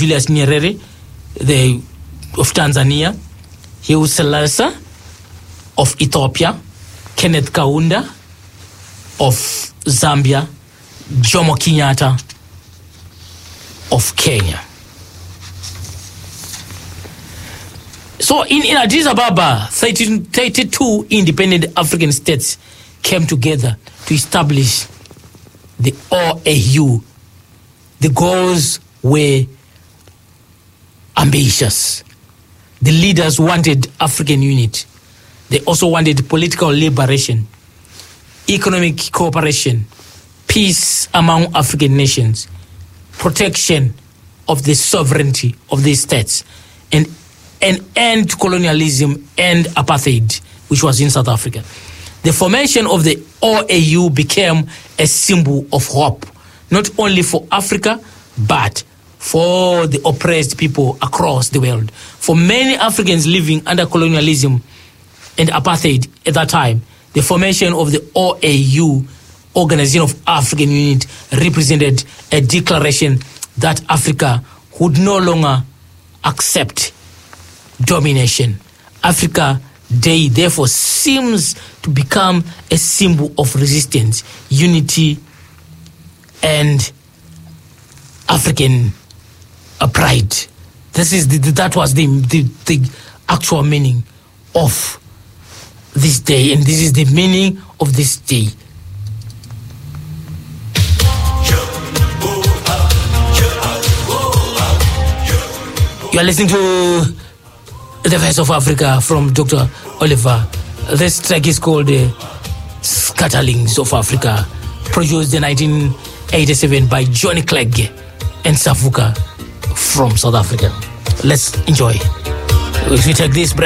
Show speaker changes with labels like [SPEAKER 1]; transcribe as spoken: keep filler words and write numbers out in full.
[SPEAKER 1] Julius Nyerere the, of Tanzania, Haile Selassie of Ethiopia, Kenneth Kaunda of Zambia, Jomo Kenyatta of Kenya. So in, in Addis Ababa, thirty-two independent African states came together to establish the O A U. The goals were ambitious. The leaders wanted African unity. They also wanted political liberation, economic cooperation, peace among African nations, protection of the sovereignty of these states, and an end to colonialism and apartheid, which was in South Africa. The formation of the O A U became a symbol of hope, not only for Africa, but for the oppressed people across the world. For many Africans living under colonialism and apartheid at that time, the formation of the O A U, Organization of African Unity, represented a declaration that Africa would no longer accept domination. Africa Day, therefore, seems to become a symbol of resistance, unity, and African uh, pride. This is the, that was the, the the actual meaning of this day, and this is the meaning of this day. You are listening to The Voice of Africa from Doctor Oliver. This track is called uh, Scatterlings of Africa, produced in nineteen eighty-seven by Johnny Clegg and Savuka from South Africa. Let's enjoy. If we take this break.